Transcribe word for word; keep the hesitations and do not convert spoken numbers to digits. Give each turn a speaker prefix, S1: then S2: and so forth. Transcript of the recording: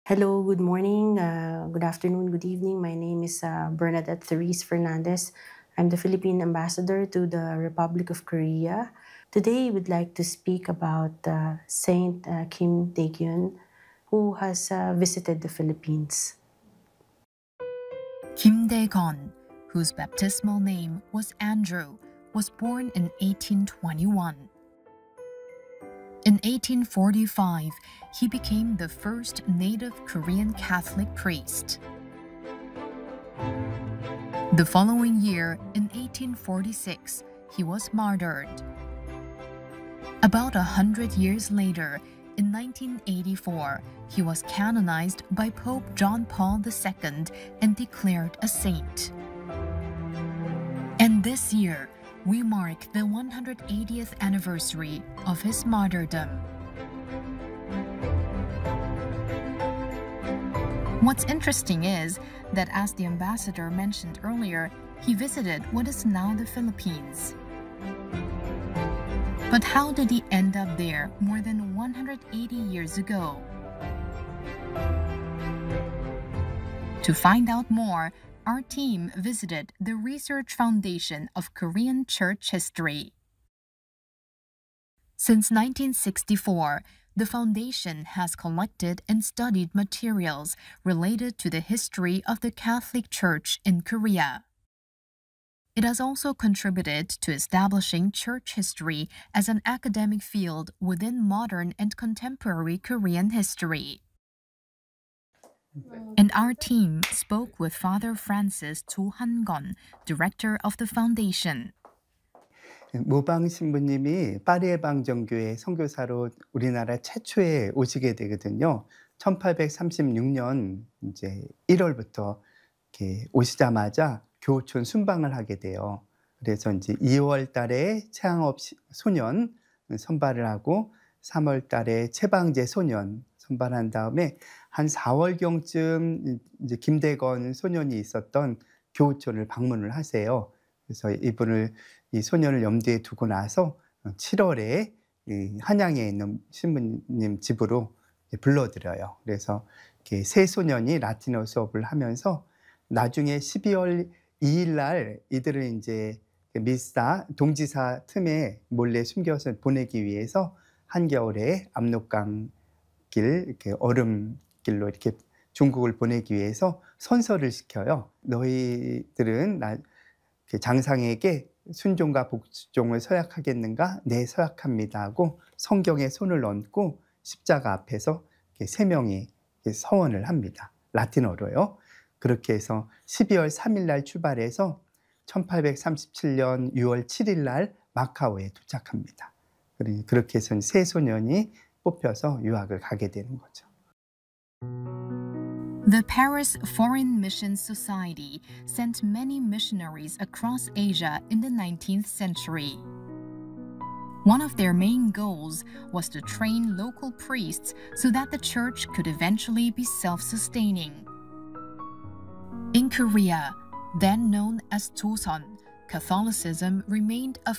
S1: Hello, good morning, uh, good afternoon, good evening. My name is uh, Bernadette Therese Fernandez. I'm the Philippine ambassador to the Republic of Korea. Today, we'd like to speak about uh, Saint uh, Kim Tae-kyun, who has uh, visited the Philippines.
S2: Kim Dae-gon, whose baptismal name was Andrew, was born in eighteen twenty-one. In eighteen forty-five, he became the first native Korean Catholic priest. The following year, in eighteen forty-six, he was martyred. About a hundred years later, in nineteen eighty-four, he was canonized by Pope John Paul the Second and declared a saint. And this year, we mark the one hundred eightieth anniversary of his martyrdom. What's interesting is that, as the ambassador mentioned earlier, he visited what is now the Philippines. But how did he end up there more than one hundred eighty years ago? To find out more, our team visited the Research Foundation of Korean Church History. Since nineteen sixty-four, the foundation has collected and studied materials related to the history of the Catholic Church in Korea. It has also contributed to establishing church history as an academic field within modern and contemporary Korean history. And our team spoke with Father Francis Cho Han-gon, director of the foundation.
S3: 모방 신부님이 파리 방정교회 선교사로 우리나라 최초에 오시게 되거든요. 천팔백삼십육 년 이제 일월부터 이렇게 오시자마자 교촌 순방을 하게 돼요. 그래서 이제 이월 달에 체양업 소년 선발을 하고 삼월 달에 채방제 소년 선발한 다음에 한 사월경쯤 이제 김대건 소년이 있었던 교촌을 방문을 하세요. 그래서 이분을 이 소년을 염두에 두고 나서 칠월에 이 한양에 있는 신부님 집으로 불러들여요. 그래서 이렇게 세 소년이 라틴어 수업을 하면서 나중에 십이월 이일 날 이들을 이제 미사 동지사 틈에 몰래 숨겨서 보내기 위해서 한겨울에 압록강 길 이렇게 얼음길로 이렇게 중국을 보내기 위해서 선서를 시켜요. 너희들은 나 장상에게 순종과 복종을 서약하겠는가? 네, 서약합니다 하고 성경에 손을 얹고 십자가 앞에서 세 명이 서원을 합니다. 라틴어로요. 그렇게 해서 십이월 삼일 날 출발해서 천팔백삼십칠 년 유월 칠일 날 마카오에 도착합니다. 그렇게 해서 세 소년이 뽑혀서 유학을 가게 되는 거죠.
S2: The Paris Foreign Mission Society sent many missionaries across Asia in the nineteenth century. One of their main goals was to train local priests so that the church could eventually be self-sustaining. In Korea, then known as Joseon, Catholicism remained a